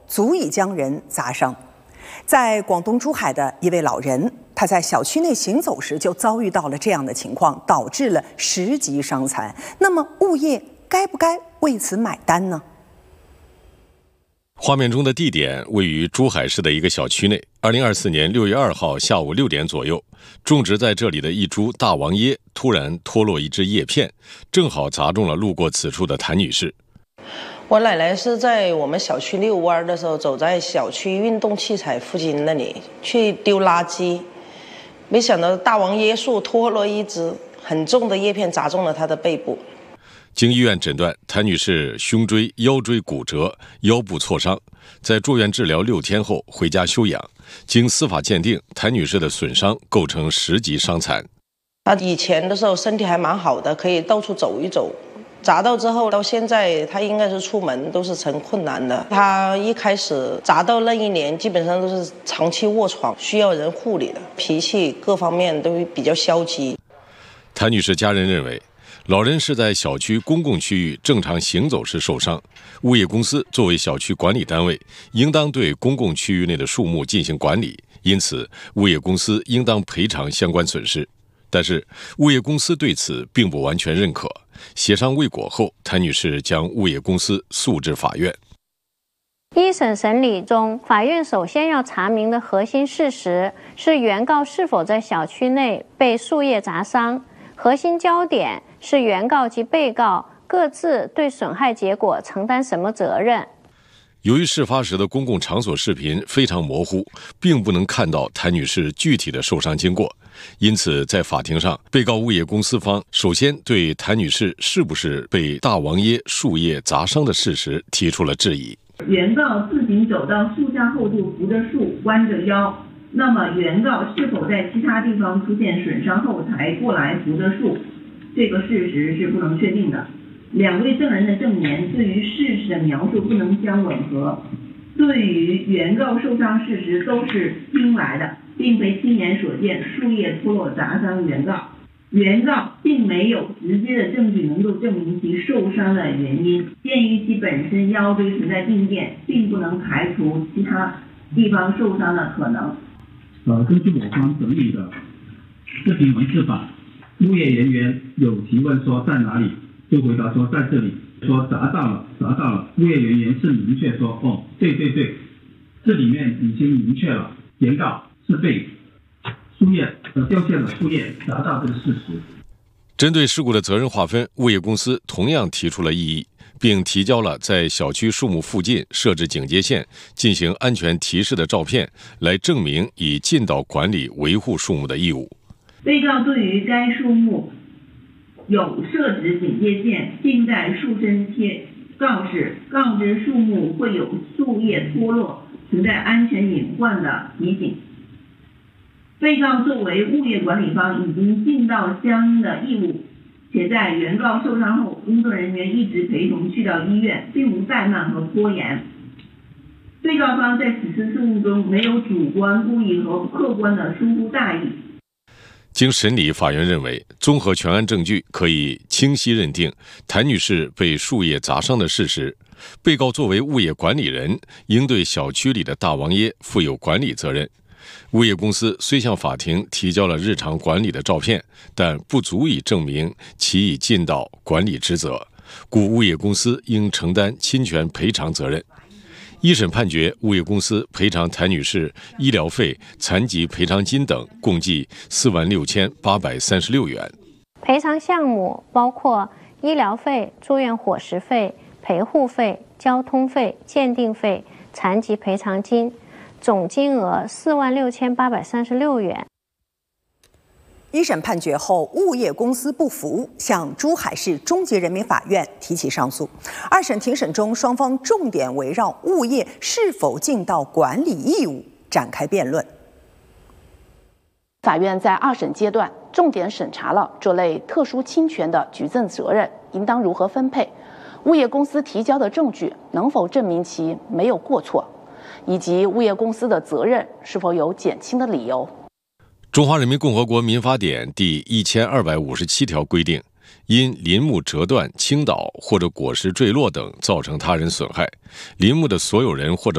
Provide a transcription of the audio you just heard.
足以将人砸伤。在广东珠海的一位老人，他在小区内行走时就遭遇到了这样的情况，导致了10级伤残。那么物业该不该为此买单呢？ 画面中的地点位于珠海市的一个小区内。2024年6月2号下午6点左右，种植在这里的一株大王椰突然脱落一枝叶片，正好砸中了路过此处的谭女士。 我奶奶是在我们小区遛弯的时候，走在小区运动器材附近那里去丢垃圾，没想到大王椰树脱落一枝，很重的叶片砸中了她的背部。 经医院诊断，谭女士胸椎、腰椎骨折，腰部挫伤，在住院治疗6天后回家休养。经司法鉴定，谭女士的损伤构成10级伤残。 她以前的时候身体还蛮好的，可以到处走一走。砸到之后到现在，她应该是出门都是成困难的。她一开始砸到那一年，基本上都是长期卧床，需要人护理的，脾气各方面都比较消极。 谭女士家人认为，老人是在小区公共区域正常行走时受伤，物业公司作为小区管理单位，应当对公共区域内的树木进行管理，因此物业公司应当赔偿相关损失。但是物业公司对此并不完全认可，协商未果后，谭女士将物业公司诉至法院。 一审审理中，法院首先要查明的核心事实是原告是否在小区内被树叶砸伤，核心焦点是原告及被告各自对损害结果承担什么责任。 由于事发时的公共场所视频非常模糊，并不能看到谭女士具体的受伤经过，因此在法庭上，被告物业公司方首先对谭女士是不是被大王椰树叶砸伤的事实提出了质疑。 原告自行走到树下后就扶着树弯着腰，那么原告是否在其他地方出现损伤后才过来扶着树，这个事实是不能确定的。2位证人的证言对于事实的描述不能相吻合，对于原告受伤事实都是听来的，并非亲眼所见树叶脱落砸伤原告。原告并没有直接的证据能够证明其受伤的原因，鉴于其本身腰椎存在病变，并不能排除其他地方受伤的可能。 根据我方整理的视频文字版，物业人员有提问说在哪里，就回答说在这里，说砸到了。物业人员是明确说对，这里面已经明确了，原告是被树叶掉下的树叶砸到这个事实。 针对事故的责任划分，物业公司同样提出了异议，并提交了在小区树木附近设置警戒线、进行安全提示的照片，来证明已尽到管理维护树木的义务。 被告对于该树木有设置警戒线，并在树身贴告知树木会有树叶脱落、存在安全隐患的提醒。被告作为物业管理方已经尽到相应的义务，且在原告受伤后，工作人员一直陪同去到医院，并无怠慢和拖延。被告方在此次事务中没有主观故意和客观的疏忽大意。 经审理，法院认为，综合全案证据，可以清晰认定谭女士被树叶砸伤的事实。被告作为物业管理人，应对小区里的大王椰负有管理责任。物业公司虽向法庭提交了日常管理的照片，但不足以证明其已尽到管理职责，故物业公司应承担侵权赔偿责任。一审判决，物业公司赔偿谭女士医疗费、残疾赔偿金等共计46836元。 赔偿项目包括医疗费、住院伙食费、陪护费、交通费、鉴定费、残疾赔偿金，总金额46836元。 一审判决后，物业公司不服，向珠海市中级人民法院提起上诉。二审庭审中，双方重点围绕物业是否尽到管理义务展开辩论。 法院在二审阶段重点审查了这类特殊侵权的举证责任应当如何分配，物业公司提交的证据能否证明其没有过错，以及物业公司的责任是否有减轻的理由。 中华人民共和国民法典第1257条规定，因林木折断、倾倒或者果实坠落等造成他人损害，林木的所有人或者